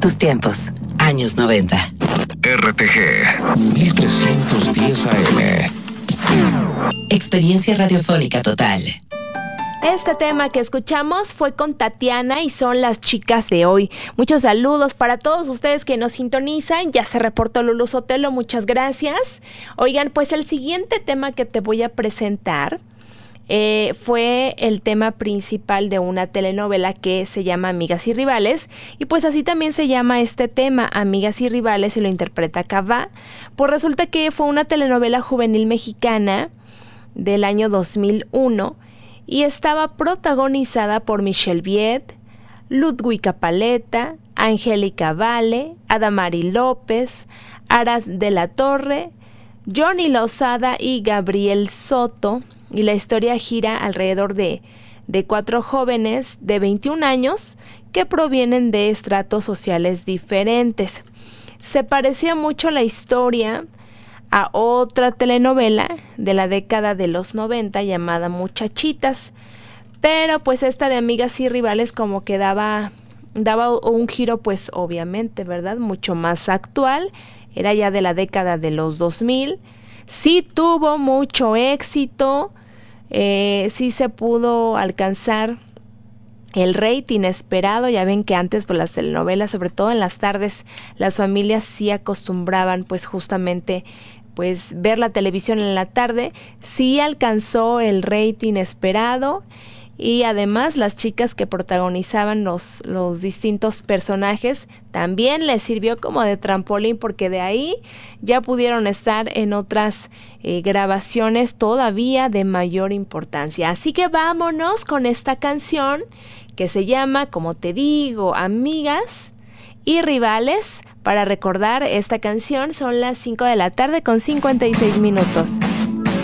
Tus tiempos, años 90. RTG 1310 AM. Experiencia radiofónica total. Este tema que escuchamos fue con Tatiana y son las chicas de hoy. Muchos saludos para todos ustedes que nos sintonizan. Ya se reportó Lulu Sotelo, muchas gracias. Oigan, pues el siguiente tema que te voy a presentar fue el tema principal de una telenovela que se llama Amigas y Rivales, y pues así también se llama este tema, Amigas y Rivales, y lo interpreta Cabá. Pues resulta que fue una telenovela juvenil mexicana del año 2001 y estaba protagonizada por Michelle Viet, Ludwika Paleta, Angélica Vale, Adamari López, Arad de la Torre, Johnny Lozada y Gabriel Soto, y la historia gira alrededor de 4 jóvenes de 21 años que provienen de estratos sociales diferentes. Se parecía mucho la historia a otra telenovela de la década de los 90 llamada Muchachitas, pero pues esta de Amigas y Rivales como que daba un giro, pues obviamente, ¿verdad?, mucho más actual. Era ya de la década de los 2000. Sí tuvo mucho éxito, sí se pudo alcanzar el rating esperado. Ya ven que antes, pues las telenovelas, sobre todo en las tardes, las familias sí acostumbraban pues justamente pues ver la televisión en la tarde. Sí alcanzó el rating esperado, y además las chicas que protagonizaban los distintos personajes también les sirvió como de trampolín, porque de ahí ya pudieron estar en otras grabaciones todavía de mayor importancia. Así que vámonos con esta canción que se llama, como te digo, Amigas y Rivales. Para recordar esta canción son las 5 de la tarde con 56 minutos.